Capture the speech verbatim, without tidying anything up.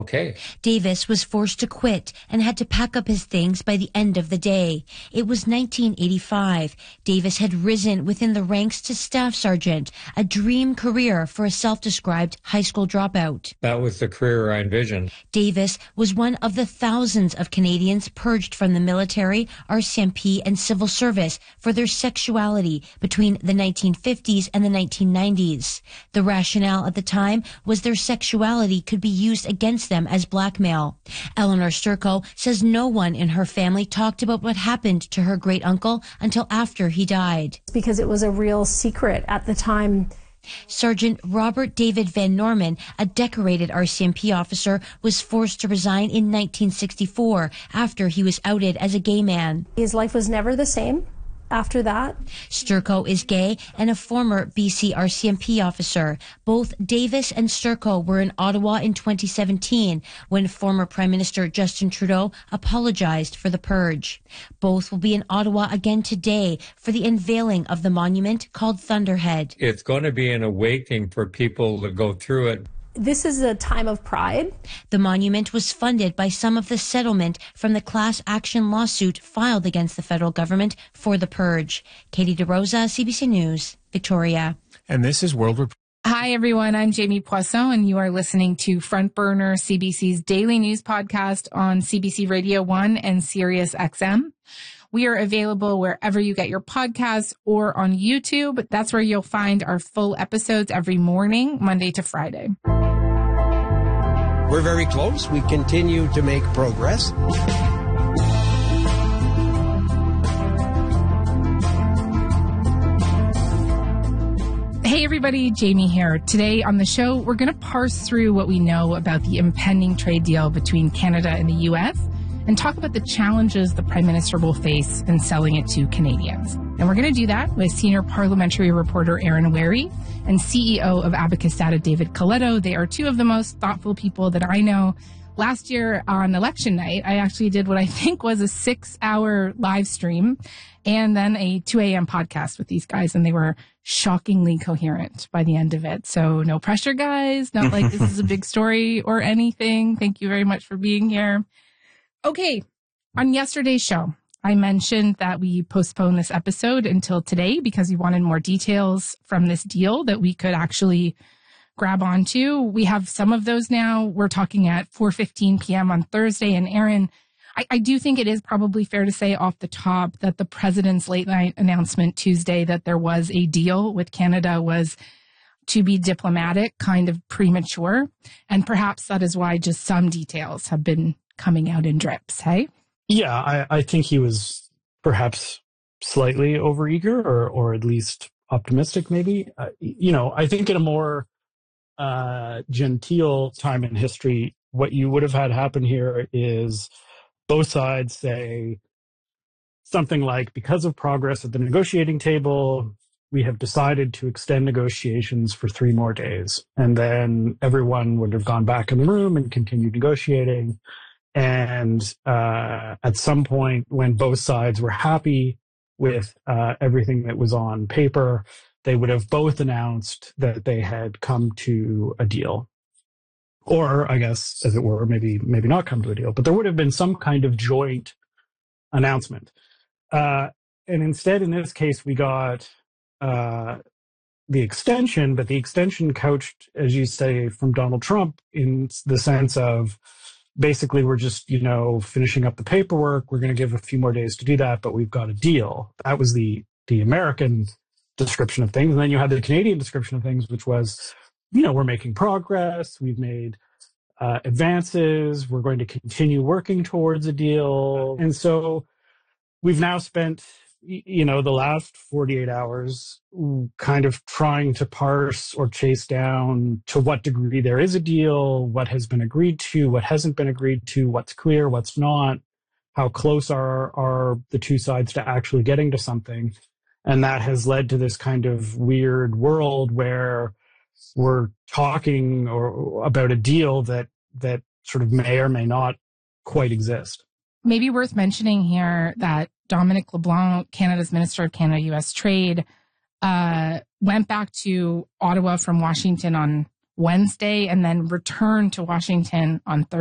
Okay. Davis was forced to quit and had to pack up his things by the end of the day. It was nineteen eighty-five. Davis had risen within the ranks to staff sergeant, a dream career for a self-described high school dropout. That was the career I envisioned. Davis was one of the thousands of Canadians purged from the military, R C M P, and civil service for their sexuality between the nineteen fifties and the nineteen nineties. The rationale at the time was their sexuality could be used against them as blackmail. Eleanor Sturko says no one in her family talked about what happened to her great uncle until after he died. Because it was a real secret at the time. Sergeant Robert David Van Norman, a decorated R C M P officer, was forced to resign in nineteen sixty-four after he was outed as a gay man. His life was never the same after that. Sturko is gay and a former B C R C M P officer. Both Davis and Sturko were in Ottawa in twenty seventeen when former Prime Minister Justin Trudeau apologized for the purge. Both will be in Ottawa again today for the unveiling of the monument called Thunderhead. It's going to be an awakening for people to go through it. This is a time of pride. The monument was funded by some of the settlement from the class action lawsuit filed against the federal government for the purge. Katie DeRosa, C B C News, Victoria. And this is World Report. Hi, everyone. I'm Jamie Poisson, and you are listening to Front Burner, C B C's daily news podcast on C B C Radio one and Sirius X M. We are available wherever you get your podcasts or on YouTube. That's where you'll find our full episodes every morning, Monday to Friday. We're very close. We continue to make progress. Hey everybody, Jamie here. Today on the show, we're going to parse through what we know about the impending trade deal between Canada and the U S and talk about the challenges the Prime Minister will face in selling it to Canadians. And we're going to do that with senior parliamentary reporter Aaron Wary and C E O of Abacus Data David Coletto. They are two of the most thoughtful people that I know. Last year on election night, I actually did what I think was a six-hour live stream and then a two a.m. podcast with these guys, and they were shockingly coherent by the end of it. So no pressure, guys. Not like this is a big story or anything. Thank you very much for being here. Okay, on yesterday's show, I mentioned that we postponed this episode until today because we wanted more details from this deal that we could actually grab onto. We have some of those now. We're talking at four fifteen p.m. on Thursday. And Aaron, I, I do think it is probably fair to say off the top that the president's late night announcement Tuesday that there was a deal with Canada was, to be diplomatic, kind of premature. And perhaps that is why just some details have been coming out in drips, hey? Yeah, I, I think he was perhaps slightly overeager or, or at least optimistic, maybe. Uh, you know, I think in a more uh, genteel time in history, what you would have had happen here is both sides say something like, because of progress at the negotiating table, we have decided to extend negotiations for three more days. And then everyone would have gone back in the room and continued negotiating. And uh, at some point, when both sides were happy with uh, everything that was on paper, they would have both announced that they had come to a deal. Or, I guess, as it were, maybe maybe not come to a deal. But there would have been some kind of joint announcement. Uh, and instead, in this case, we got uh, the extension, but the extension couched, as you say, from Donald Trump in the sense of, basically, we're just, you know, finishing up the paperwork. We're going to give a few more days to do that, but we've got a deal. That was the the American description of things. And then you had the Canadian description of things, which was, you know, we're making progress. We've made uh, advances. We're going to continue working towards a deal. And so we've now spent, you know, the last forty-eight hours kind of trying to parse or chase down to what degree there is a deal, what has been agreed to, what hasn't been agreed to, what's clear, what's not, how close are, are the two sides to actually getting to something. And that has led to this kind of weird world where we're talking or about a deal that, that sort of may or may not quite exist. Maybe worth mentioning here that Dominic LeBlanc, Canada's Minister of Canada-U S Trade, uh, went back to Ottawa from Washington on Wednesday and then return to Washington on Thursday.